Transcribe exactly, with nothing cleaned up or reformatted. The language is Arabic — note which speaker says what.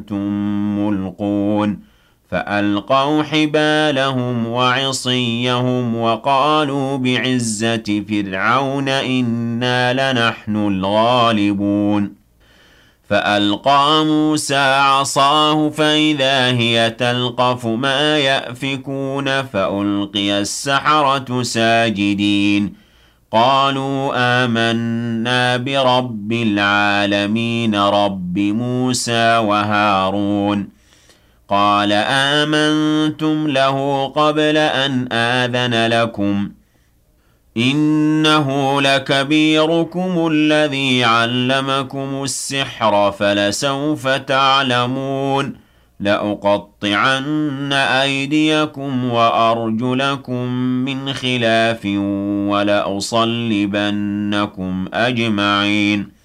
Speaker 1: ملقون فألقوا حبالهم وعصيهم وقالوا بعزة فرعون إنا لنحن الغالبون فألقى موسى عصاه فإذا هي تلقف ما يأفكون فألقي السحرة ساجدين قالوا آمنا برب العالمين رب موسى وهارون قال آمنتم له قبل أن آذن لكم إنه لكبيركم الذي علمكم السحر فلسوف تعلمون لأقطعن أيديكم وأرجلكم من خلاف ولأصلبنكم أجمعين